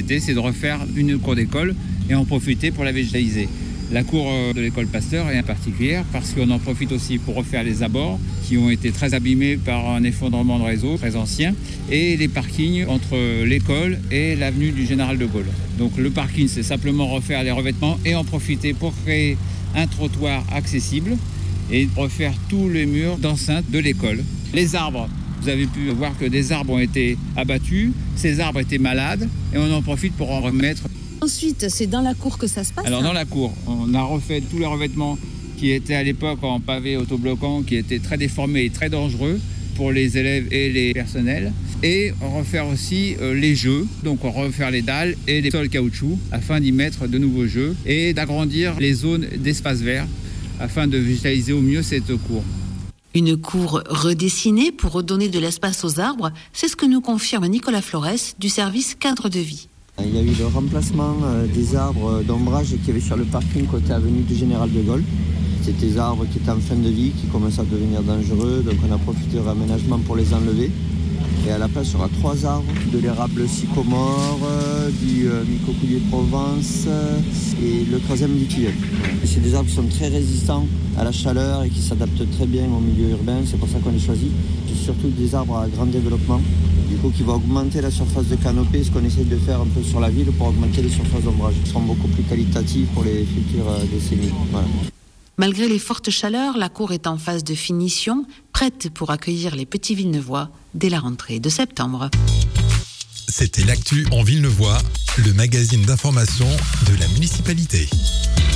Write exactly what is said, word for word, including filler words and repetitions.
volonté, c'est de refaire une cour d'école et en profiter pour la végétaliser. La cour de l'école Pasteur est particulière parce qu'on en profite aussi pour refaire les abords qui ont été très abîmés par un effondrement de réseau très ancien et les parkings entre l'école et l'avenue du Général de Gaulle. Donc le parking, c'est simplement refaire les revêtements et en profiter pour créer un trottoir accessible et refaire tous les murs d'enceinte de l'école. Les arbres, vous avez pu voir que des arbres ont été abattus, ces arbres étaient malades et on en profite pour en remettre. Ensuite, c'est dans la cour que ça se passe? Alors dans la cour, on a refait tous les revêtements qui étaient à l'époque en pavé autobloquant, qui étaient très déformés et très dangereux pour les élèves et les personnels. Et on refaire aussi euh, les jeux, donc on refaire les dalles et les sols caoutchouc afin d'y mettre de nouveaux jeux et d'agrandir les zones d'espace vert afin de végétaliser au mieux cette cour. Une cour redessinée pour redonner de l'espace aux arbres, c'est ce que nous confirme Nicolas Flores du service cadre de vie. Il y a eu le remplacement des arbres d'ombrage qu'il y avait sur le parking côté avenue du Général de Gaulle. C'était des arbres qui étaient en fin de vie, qui commençaient à devenir dangereux, donc on a profité du réaménagement pour les enlever. Et à la place, il y aura trois arbres, de l'érable sycomore, du micocoulier de Provence et le troisième du tilleul. C'est des arbres qui sont très résistants à la chaleur et qui s'adaptent très bien au milieu urbain, c'est pour ça qu'on les choisit. C'est surtout des arbres à grand développement, du coup qui vont augmenter la surface de canopée, ce qu'on essaie de faire un peu sur la ville pour augmenter les surfaces d'ombrage. Ils seront beaucoup plus qualitatifs pour les futures décennies. Voilà. Malgré les fortes chaleurs, la cour est en phase de finition, prête pour accueillir les petits Villeneuvois dès la rentrée de septembre. C'était l'actu en Villeneuvois, le magazine d'information de la municipalité.